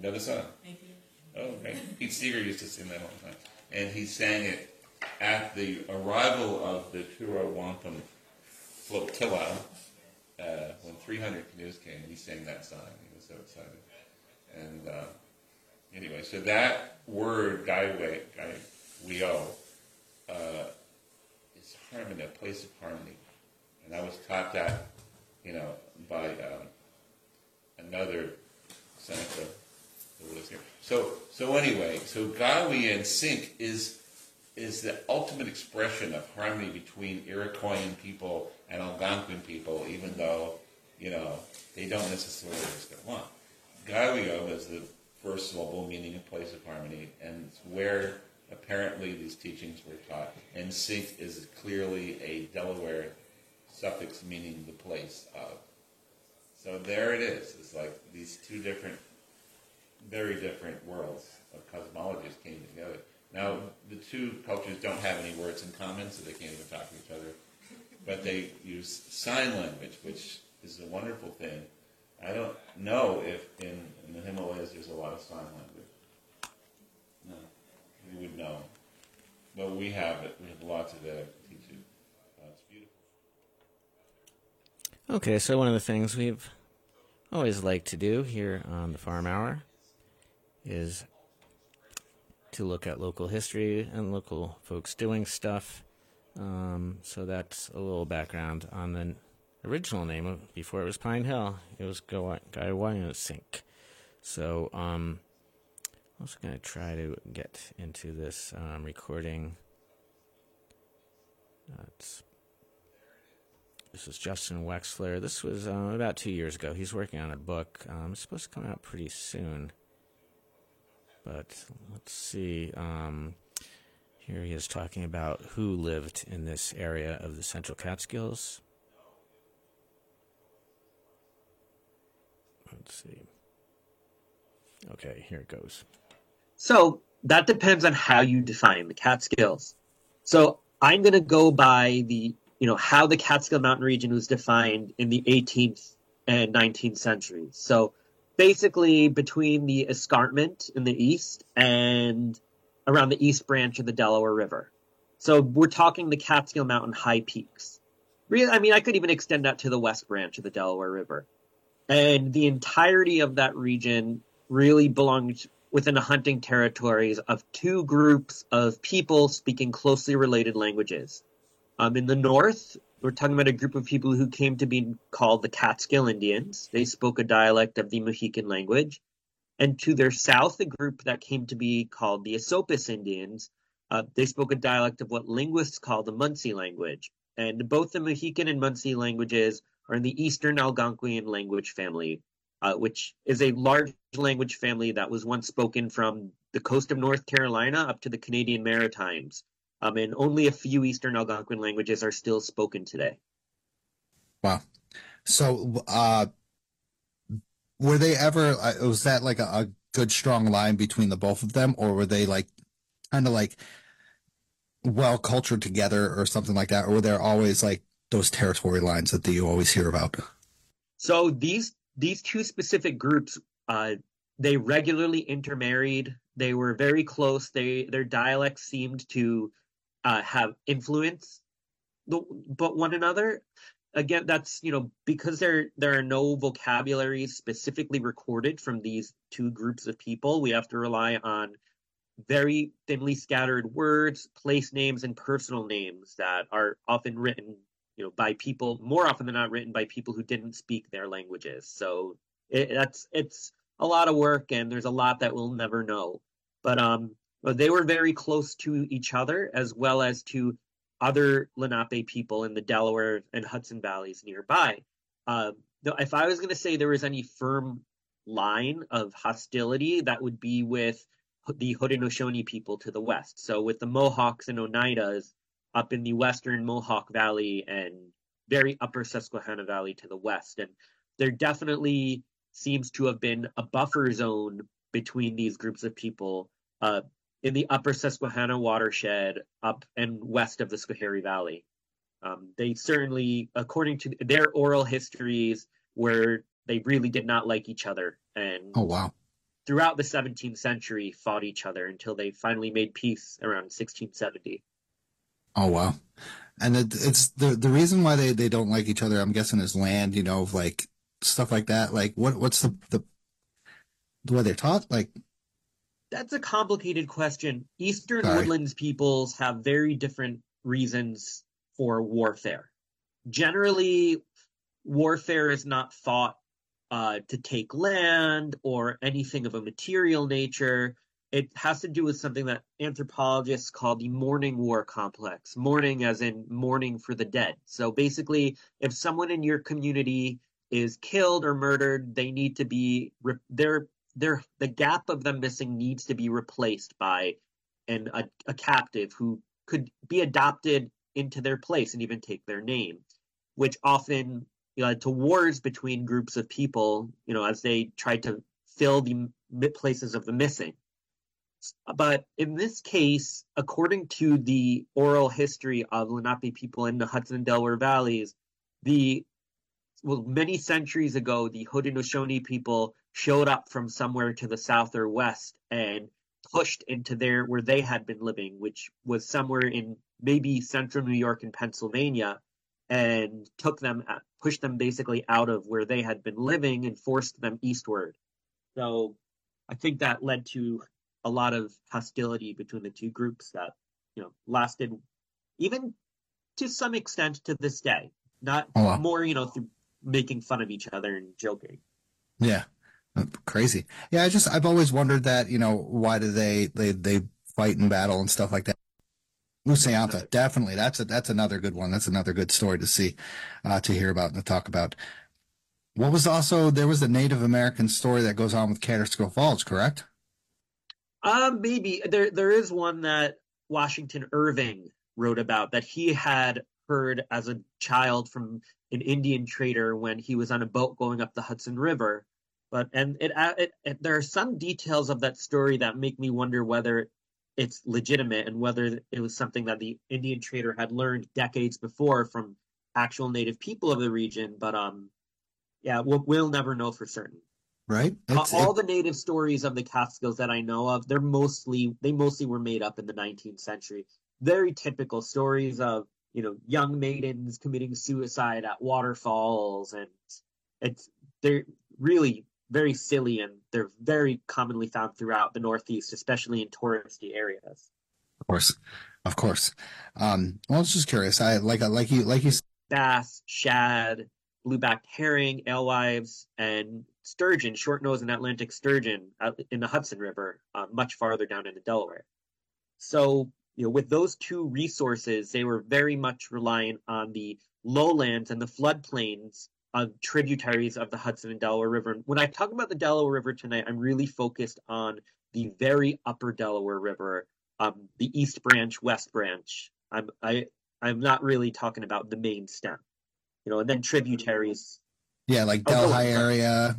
Know the song? Oh, right. Pete Seeger used to sing that all the time. And he sang it at the arrival of the Tura Wampum flotilla. When 300 canoes came, he sang that song. He was so excited. And anyway, so that word, Gaiweo, is harmony, a place of harmony. And I was taught that, by another Seneca who lives here. So anyway, so Gawi and Sync is the ultimate expression of harmony between Iroquoian people and Algonquin people, even though, they don't necessarily just get along. Gaiweo is the first syllable meaning a place of harmony, and it's where apparently these teachings were taught. And Sync is clearly a Delaware suffix meaning the place of. So there it is. It's like these two different, very different worlds of cosmologies came together. Now, the two cultures don't have any words in common, so they can't even talk to each other. But they use sign language, which is a wonderful thing. I don't know if in the Himalayas there's a lot of sign language. No, we would know. But we have it. We have lots of it. It's beautiful. Okay, so one of the things we've always liked to do here on the Farm Hour is to look at local history and local folks doing stuff. So that's a little background on the original name before it was Pine Hill. It was Gaiwansink. So I'm also going to try to get into this recording. This is Justin Wexler. This was about 2 years ago. He's working on a book. It's supposed to come out pretty soon. But let's see. Here he is talking about who lived in this area of the Central Catskills. Let's see. Okay, here it goes. So that depends on how you define the Catskills. So I'm going to go by how the Catskill Mountain region was defined in the 18th and 19th centuries. So basically between the escarpment in the east and around the east branch of the Delaware River. So we're talking the Catskill Mountain high peaks. Really, I could even extend that to the west branch of the Delaware River. And the entirety of that region really belonged within the hunting territories of two groups of people speaking closely related languages. In the north, we're talking about a group of people who came to be called the Catskill Indians. They spoke a dialect of the Mohican language. And to their south, a group that came to be called the Esopus Indians. They spoke a dialect of what linguists call the Munsee language. And both the Mohican and Munsee languages are in the Eastern Algonquian language family, which is a large language family that was once spoken from the coast of North Carolina up to the Canadian Maritimes. And only a few Eastern Algonquin languages are still spoken today. Wow. So were they ever, was that like a good strong line between the both of them, or were they like kind of like well cultured together or something like that? Or were there always like those territory lines that you always hear about? So these two specific groups, they regularly intermarried. They were very close. Their dialects seemed to have influence but one another. Again, that's, because there are no vocabularies specifically recorded from these two groups of people, we have to rely on very thinly scattered words, place names, and personal names that are often written, by people, more often than not written by people who didn't speak their languages. So it's a lot of work, and there's a lot that we'll never know. But they were very close to each other, as well as to other Lenape people in the Delaware and Hudson valleys nearby. If I was going to say there was any firm line of hostility, that would be with the Haudenosaunee people to the west. So with the Mohawks and Oneidas up in the western Mohawk Valley and very upper Susquehanna Valley to the west. And there definitely seems to have been a buffer zone between these groups of people in the upper Susquehanna watershed up and west of the Schoharie Valley. They certainly, according to their oral histories, they really did not like each other. And oh, wow. throughout the 17th century fought each other until they finally made peace around 1670. Oh wow. And it's the reason why they don't like each other, I'm guessing, is land, like stuff like that. Like what's the way they're taught? Like, That's a complicated question. Eastern sorry. Woodlands peoples have very different reasons for warfare. Generally, warfare is not fought to take land or anything of a material nature. It has to do with something that anthropologists call the mourning war complex. Mourning as in mourning for the dead. So basically, if someone in your community is killed or murdered, they need to be the gap of them missing needs to be replaced by a captive who could be adopted into their place and even take their name, which often led to wars between groups of people, as they tried to fill the places of the missing. But in this case, according to the oral history of Lenape people in the Hudson and Delaware valleys, many centuries ago, the Haudenosaunee people showed up from somewhere to the south or west and pushed into where they had been living, which was somewhere in maybe central New York and Pennsylvania, and pushed them basically out of where they had been living and forced them eastward. So I think that led to a lot of hostility between the two groups that, lasted even to some extent to this day. Not more, through making fun of each other and joking. Yeah. Crazy. Yeah, I've always wondered that, why do they fight and battle and stuff like that. Useanta, definitely. That's another good one. That's another good story to see, to hear about and to talk about. There was a Native American story that goes on with Kalispell Falls, correct? Maybe there is one that Washington Irving wrote about that he had heard as a child from an Indian trader when he was on a boat going up the Hudson River. But there are some details of that story that make me wonder whether it's legitimate and whether it was something that the Indian trader had learned decades before from actual native people of the region. But yeah, we'll never know for certain. Right. All the native stories of the Catskills that I know of, they mostly were made up in the 19th century. Very typical stories of, young maidens committing suicide at waterfalls, and they're really very silly, and they're very commonly found throughout the Northeast, especially in touristy areas. Of course. Well, I was just curious. I like you said. Bass, shad, blue-backed herring, alewives, and sturgeon, short-nosed and Atlantic sturgeon in the Hudson River, much farther down in the Delaware. So, with those two resources, they were very much reliant on the lowlands and the floodplains of tributaries of the Hudson and Delaware River. When I talk about the Delaware River tonight, I'm really focused on the very upper Delaware River, the East Branch, West Branch. I'm not really talking about the main stem, and then tributaries. Yeah, like Delhi area,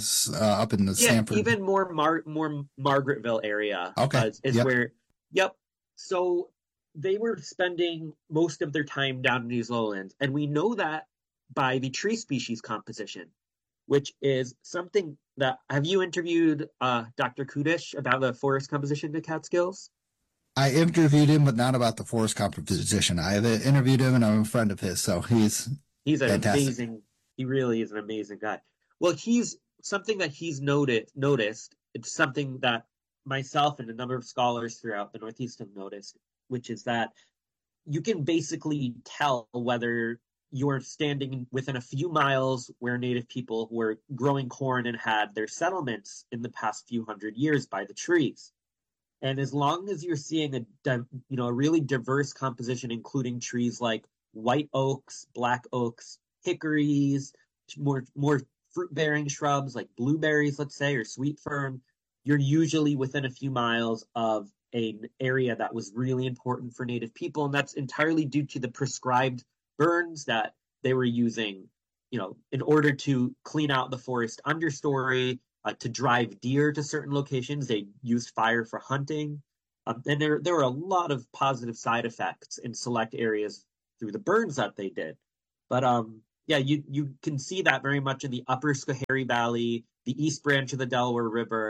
up in the Sanford. Even more Margaretville area. Okay, where. Yep. So they were spending most of their time down in these lowlands, and we know that by the tree species composition, which is something that. Have you interviewed Dr. Kudish about the forest composition of Catskills? I interviewed him, but not about the forest composition. I have interviewed him, and I'm a friend of his, so he's an fantastic. Amazing. He really is an amazing guy. Well, he's something that he's noticed. It's something that myself and a number of scholars throughout the Northeast have noticed, which is that you can basically tell whether you're standing within a few miles where native people were growing corn and had their settlements in the past few hundred years by the trees. And as long as you're seeing a really diverse composition, including trees like white oaks, black oaks, hickories, more fruit-bearing shrubs like blueberries, let's say, or sweet fern, you're usually within a few miles of an area that was really important for native people, and that's entirely due to the prescribed burns that they were using, in order to clean out the forest understory, to drive deer to certain locations. They used fire for hunting, and there were a lot of positive side effects in select areas through the burns that they did. But yeah, you can see that very much in the upper Schoharie Valley, the East Branch of the Delaware River,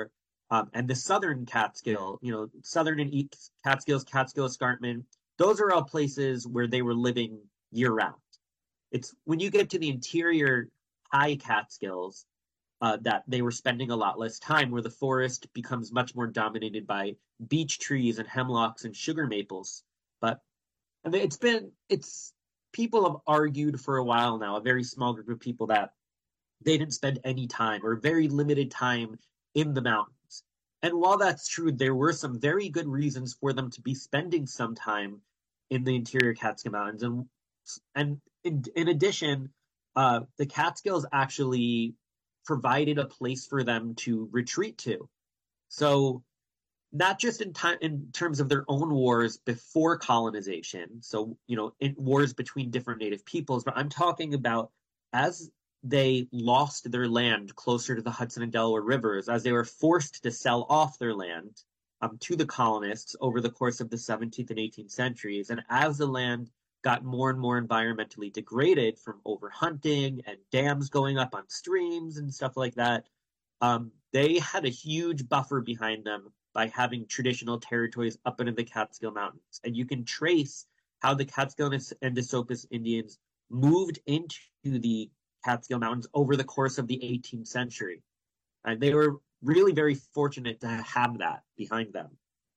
and the southern Catskill, southern and east Catskills, Catskill Escarpment, those are all places where they were living year round. It's when you get to the interior high Catskills that they were spending a lot less time, where the forest becomes much more dominated by beech trees and hemlocks and sugar maples. But I mean, it's people have argued for a while now, a very small group of people, that they didn't spend any time or very limited time in the mountains. And while that's true, there were some very good reasons for them to be spending some time in the interior Catskill Mountains. And in addition, the Catskills actually provided a place for them to retreat to. So not just in terms of their own wars before colonization, so in wars between different native peoples, but I'm talking about as they lost their land closer to the Hudson and Delaware rivers, as they were forced to sell off their land to the colonists over the course of the 17th and 18th centuries, and as the land got more and more environmentally degraded from overhunting and dams going up on streams and stuff like that, they had a huge buffer behind them by having traditional territories up into the Catskill Mountains. And you can trace how the Catskill and Esopus Indians moved into the Catskill Mountains over the course of the 18th century. And they were really very fortunate to have that behind them.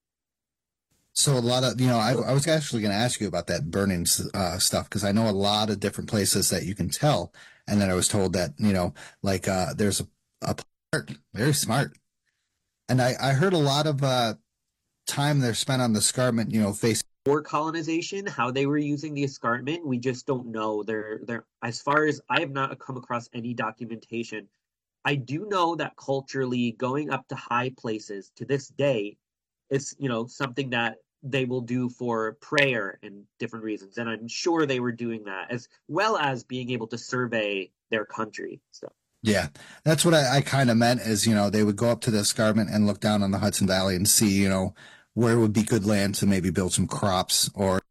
So a lot of, I was actually going to ask you about that burning stuff, because I know a lot of different places that you can tell. And then I was told that, there's a part, very smart. And I heard a lot of time they're spent on the escarpment, facing for colonization, how they were using the escarpment, we just don't know. They're as far as I have not come across any documentation. I do know that culturally, going up to high places to this day is, something that they will do for prayer and different reasons. And I'm sure they were doing that as well as being able to survey their country. So. Yeah, that's what I kind of meant is, they would go up to the escarpment and look down on the Hudson Valley and see, where would be good land to maybe build some crops or.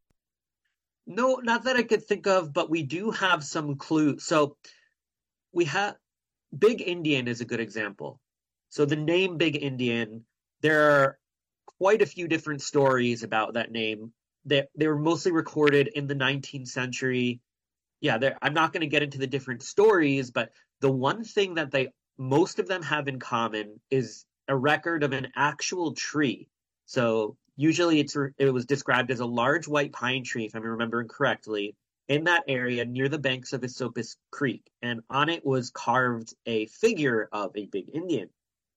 No, not that I could think of, but we do have some clues. So we have Big Indian is a good example. So the name Big Indian, there are quite a few different stories about that name. They were mostly recorded in the 19th century. Yeah, I'm not going to get into the different stories, but the one thing that most of them have in common is a record of an actual tree. So usually it was described as a large white pine tree, if I'm remembering correctly, in that area near the banks of Esopus Creek. And on it was carved a figure of a big Indian.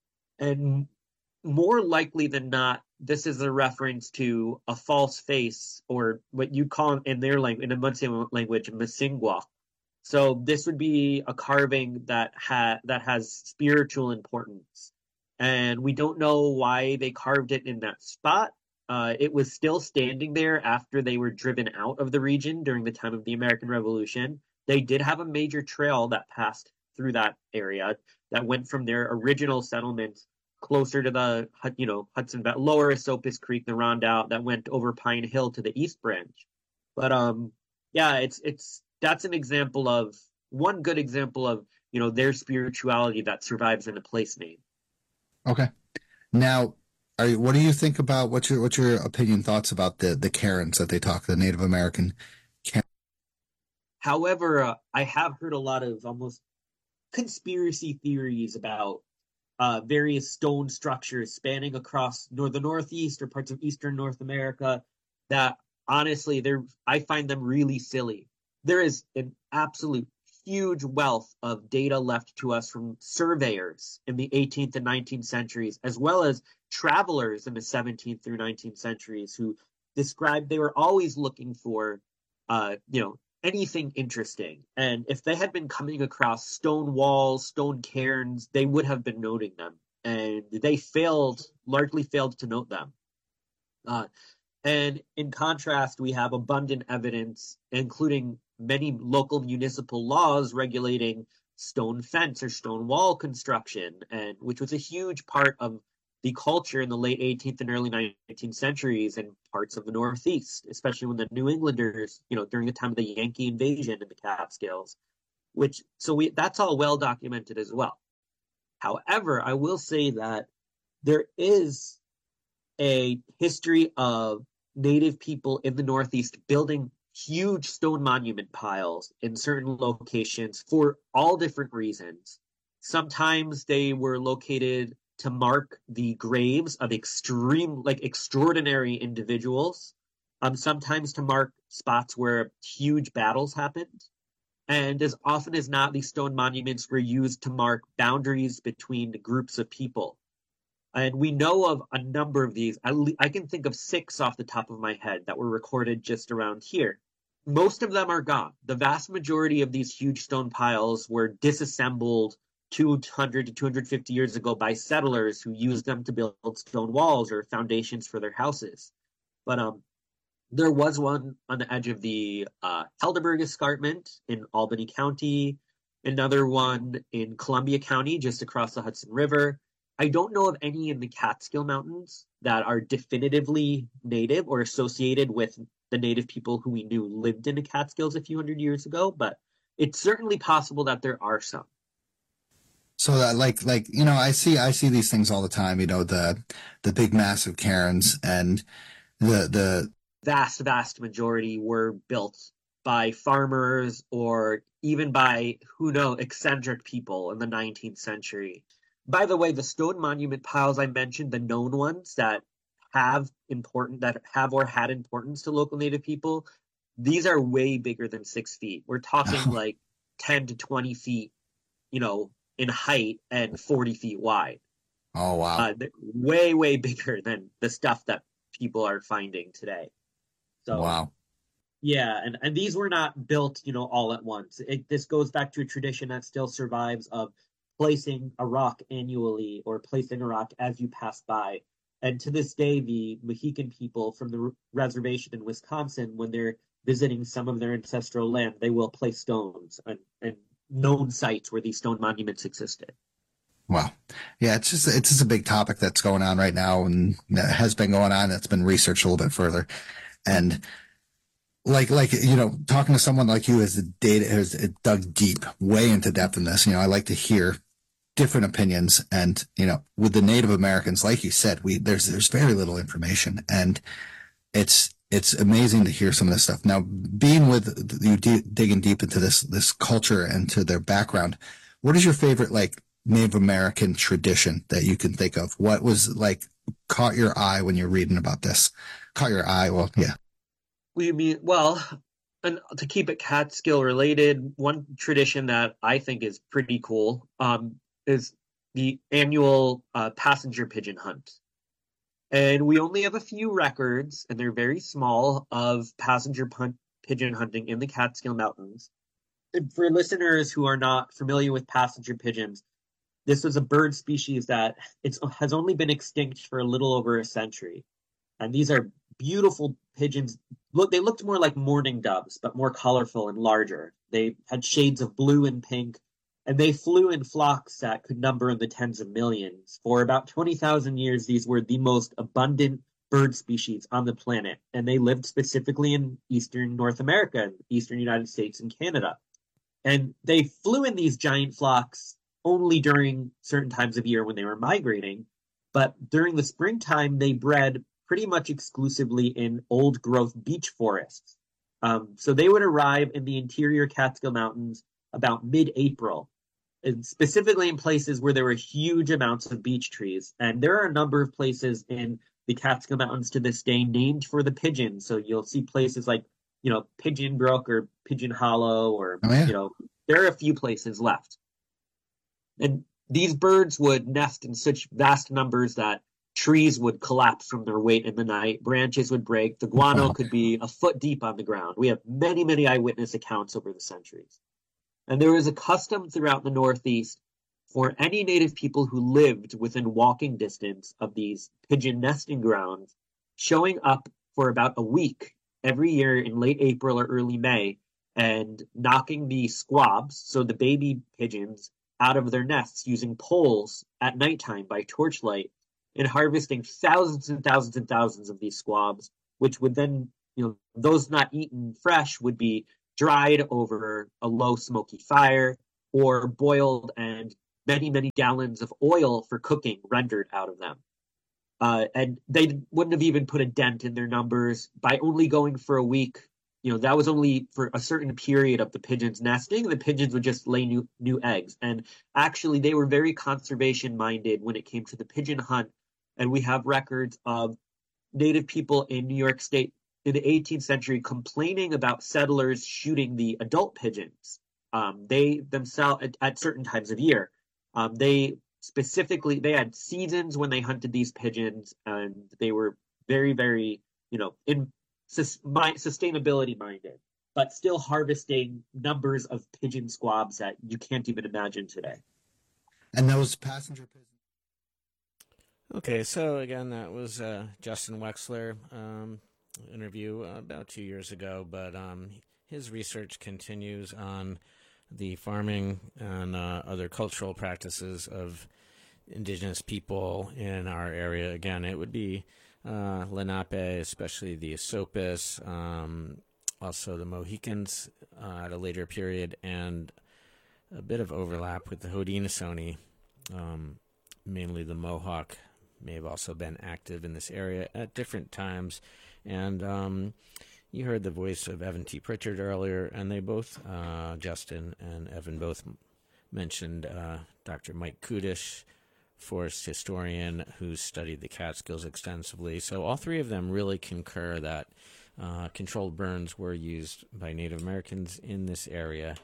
And more likely than not, this is a reference to a false face, or what you call in their language, in the Munsee language, Masingwa. So this would be a carving that has spiritual importance. And we don't know why they carved it in that spot. It was still standing there after they were driven out of the region during the time of the American Revolution. They did have a major trail that passed through that area that went from their original settlement closer to the Hudson Valley, lower Esopus Creek, the Rondout, that went over Pine Hill to the East Branch. But that's an example of one good example of their spirituality that survives in a place name. Okay. Now, what do you think about what's your opinion, thoughts about the Karens that they talk, the Native American Karens? However, I have heard a lot of almost conspiracy theories about various stone structures spanning across the Northeast or parts of Eastern North America that honestly, I find them really silly. There is an absolute huge wealth of data left to us from surveyors in the 18th and 19th centuries, as well as travelers in the 17th through 19th centuries who described they were always looking for, anything interesting. And if they had been coming across stone walls, stone cairns, they would have been noting them. And they largely failed to note them. And in contrast, we have abundant evidence, including many local municipal laws regulating stone fence or stone wall construction, and which was a huge part of the culture in the late 18th and early 19th centuries in parts of the Northeast, especially when the New Englanders, during the time of the Yankee invasion in the Catskills, that's all well documented as well. However, I will say that There is a history of native people in the Northeast building huge stone monument piles in certain locations for all different reasons. Sometimes they were located to mark the graves of extraordinary individuals. Sometimes to mark spots where huge battles happened. And as often as not, these stone monuments were used to mark boundaries between groups of people. And we know of a number of these. I can think of 6 off the top of my head that were recorded just around here. Most of them are gone. The vast majority of these huge stone piles were disassembled 200 to 250 years ago by settlers who used them to build stone walls or foundations for their houses. But there was one on the edge of the Helderberg Escarpment in Albany County, another one in Columbia County, just across the Hudson River. I don't know of any in the Catskill Mountains that are definitively native or associated with the native people who we knew lived in the Catskills a few hundred years ago, but it's certainly possible that there are some. So that I see these things all the time. The big massive cairns and the vast majority were built by farmers or even by eccentric people in the 19th century. By the way, the stone monument piles I mentioned, the known ones that have or had importance to local native people, these are way bigger than 6 feet. We're talking like 10 to 20 feet, in height and 40 feet wide. Oh, wow. Way bigger than the stuff that people are finding today. So, wow. Yeah, and these were not built, all at once. This goes back to a tradition that still survives of placing a rock annually or placing a rock as you pass by. And to this day, the Mohican people from the reservation in Wisconsin, when they're visiting some of their ancestral land, they will place stones and known sites where these stone monuments existed. Wow. Yeah, it's just a big topic that's going on right now and that has been going on. That's been researched a little bit further. And talking to someone like you has dug deep, way into depth in this. I like to hear different opinions. And, with the Native Americans, like you said, there's very little information, and it's amazing to hear some of this stuff. Now, being with you, digging deep into this culture and to their background, what is your favorite, Native American tradition that you can think of? What was caught your eye when you're reading about this? Caught your eye? Well, yeah. And to keep it Catskill related, one tradition that I think is pretty cool is the annual passenger pigeon hunt. And we only have a few records, and they're very small, of passenger pigeon hunting in the Catskill Mountains. And for listeners who are not familiar with passenger pigeons, this was a bird species that has only been extinct for a little over a century. And these are beautiful pigeons. They looked more like mourning doves, but more colorful and larger. They had shades of blue and pink, and they flew in flocks that could number in the tens of millions. For about 20,000 years, these were the most abundant bird species on the planet, and they lived specifically in eastern North America, eastern United States, and Canada. And they flew in these giant flocks only during certain times of year when they were migrating, but during the springtime, they bred pretty much exclusively in old-growth beech forests. So they would arrive in the interior Catskill Mountains about mid-April, and specifically in places where there were huge amounts of beech trees. And there are a number of places in the Catskill Mountains to this day named for the pigeons. So you'll see places like, Pigeon Brook or Pigeon Hollow, or, there are a few places left. And these birds would nest in such vast numbers that trees would collapse from their weight in the night, branches would break, the guano could be a foot deep on the ground. We have many, many eyewitness accounts over the centuries. And there was a custom throughout the Northeast for any native people who lived within walking distance of these pigeon nesting grounds, showing up for about a week every year in late April or early May and knocking the squabs, so the baby pigeons, out of their nests using poles at nighttime by torchlight, and harvesting thousands and thousands and thousands of these squabs, which would then, those not eaten fresh would be dried over a low smoky fire or boiled, and many, many gallons of oil for cooking rendered out of them. And they wouldn't have even put a dent in their numbers by only going for a week. That was only for a certain period of the pigeons nesting. The pigeons would just lay new eggs. And actually, they were very conservation minded when it came to the pigeon hunt. And we have records of Native people in New York State in the 18th century complaining about settlers shooting the adult pigeons. They themselves, at certain times of year, they had seasons when they hunted these pigeons, and they were very, very, sustainability minded, but still harvesting numbers of pigeon squabs that you can't even imagine today. And those passenger pigeons. Okay, so again, that was Justin Wexler interview about 2 years ago, but his research continues on the farming and other cultural practices of indigenous people in our area. Again, it would be Lenape, especially the Esopus, also the Mohicans at a later period, and a bit of overlap with the Haudenosaunee. Mainly the Mohawk may have also been active in this area at different times. And you heard the voice of Evan T. Pritchard earlier, and they both, Justin and Evan, both mentioned Dr. Mike Kudish, forest historian who studied the Catskills extensively. So all three of them really concur that controlled burns were used by Native Americans in this area.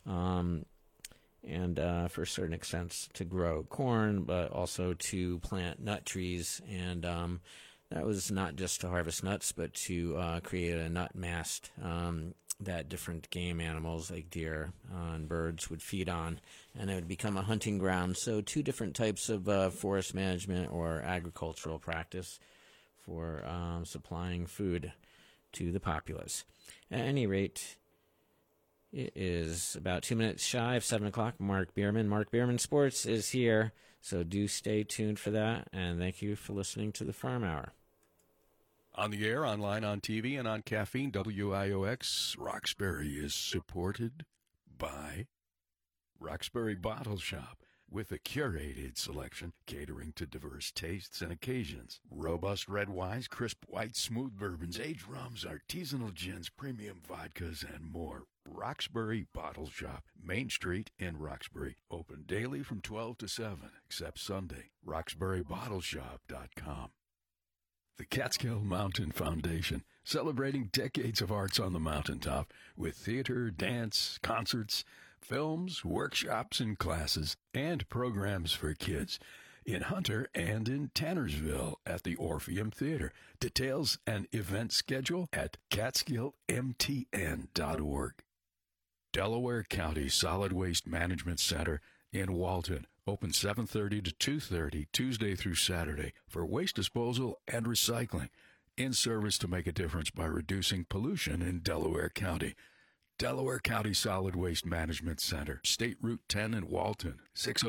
And for a certain extent to grow corn, but also to plant nut trees. And that was not just to harvest nuts, but to create a nut mast that different game animals like deer and birds would feed on, and it would become a hunting ground. So two different types of forest management or agricultural practice for supplying food to the populace. At any rate, it is about 2 minutes shy of 7 o'clock. Mark Bierman Sports is here, so do stay tuned for that, and thank you for listening to the Farm Hour. On the air, online, on TV, and on Caffeine, WIOX, Roxbury is supported by Roxbury Bottle Shop, with a curated selection catering to diverse tastes and occasions. Robust red wines, crisp white, smooth bourbons, aged rums, artisanal gins, premium vodkas, and more. Roxbury Bottle Shop, Main Street in Roxbury. Open daily from 12 to 7, except Sunday. RoxburyBottleShop.com. The Catskill Mountain Foundation, celebrating decades of arts on the mountaintop with theater, dance, concerts, films, workshops and classes, and programs for kids in Hunter and in Tannersville at the Orpheum Theater. Details and event schedule at catskillmtn.org. Delaware County Solid Waste Management Center in Walton, open 7:30 to 2:30 Tuesday through Saturday for waste disposal and recycling, in service to make a difference by reducing pollution in Delaware County. Delaware County Solid Waste Management Center, State Route 10 in Walton,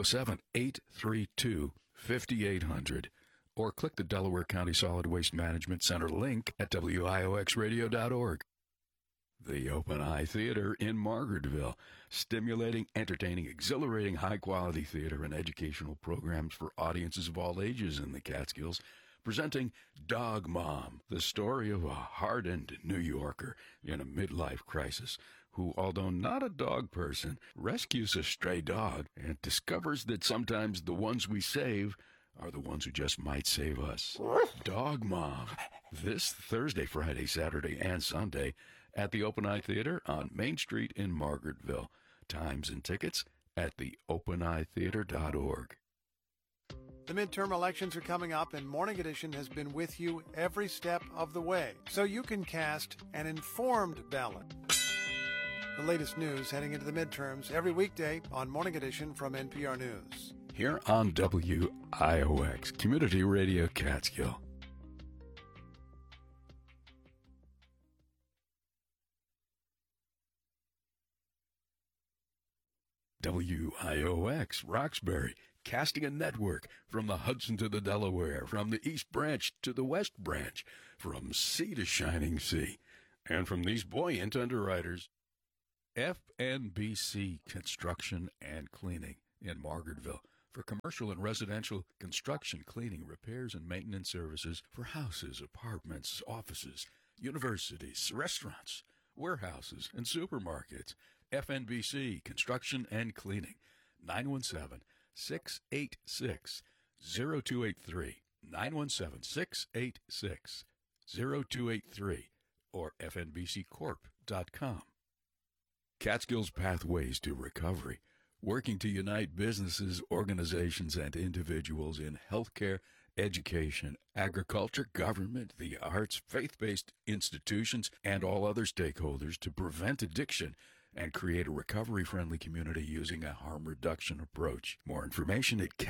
607-832-5800, or click the Delaware County Solid Waste Management Center link at wioxradio.org. The Open Eye Theater in Margaretville, stimulating, entertaining, exhilarating, high-quality theater and educational programs for audiences of all ages in the Catskills, presenting Dog Mom, the story of a hardened New Yorker in a midlife crisis who, although not a dog person, rescues a stray dog and discovers that sometimes the ones we save are the ones who just might save us. Dog Mom, this Thursday, Friday, Saturday, and Sunday at the Open Eye Theater on Main Street in Margaretville. Times and tickets at theopeneyetheater.org. The midterm elections are coming up, and Morning Edition has been with you every step of the way, so you can cast an informed ballot. The latest news heading into the midterms every weekday on Morning Edition from NPR News. Here on WIOX, Community Radio Catskill. WIOX, Roxbury, casting a network from the Hudson to the Delaware, from the East Branch to the West Branch, from sea to shining sea, and from these buoyant underwriters. FNBC Construction and Cleaning in Margaretville, for commercial and residential construction, cleaning, repairs, and maintenance services for houses, apartments, offices, universities, restaurants, warehouses, and supermarkets. FNBC Construction and Cleaning. 917-686-0283. 917-686-0283 or fnbccorp.com. Catskills Pathways to Recovery, working to unite businesses, organizations, and individuals in healthcare, education, agriculture, government, the arts, faith-based institutions, and all other stakeholders to prevent addiction and create a recovery-friendly community using a harm reduction approach. More information at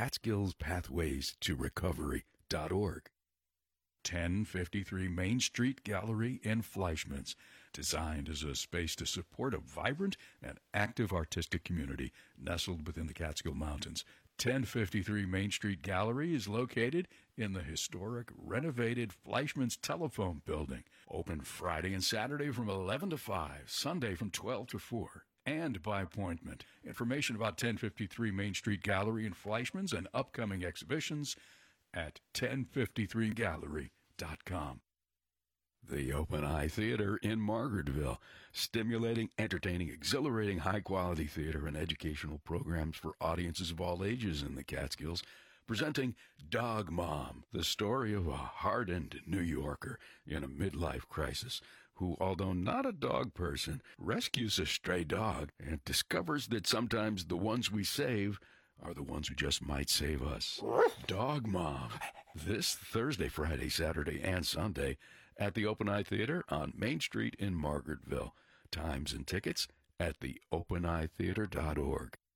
catskillspathways-to-recovery.org. 1053 Main Street Gallery in Fleischmann's, designed as a space to support a vibrant and active artistic community nestled within the Catskill Mountains. 1053 Main Street Gallery is located in the historic renovated Fleischmann's Telephone Building. Open Friday and Saturday from 11 to 5, Sunday from 12 to 4, and by appointment. Information about 1053 Main Street Gallery in Fleischmann's and upcoming exhibitions at 1053gallery.com. The Open Eye Theater in Margaretville, stimulating, entertaining, exhilarating, high-quality theater and educational programs for audiences of all ages in the Catskills, presenting Dog Mom, the story of a hardened New Yorker in a midlife crisis who, although not a dog person, rescues a stray dog and discovers that sometimes the ones we save are the ones who just might save us. Dog Mom, this Thursday, Friday, Saturday, and Sunday at the Open Eye Theater on Main Street in Margaretville. Times and tickets at theopeneyetheater.org.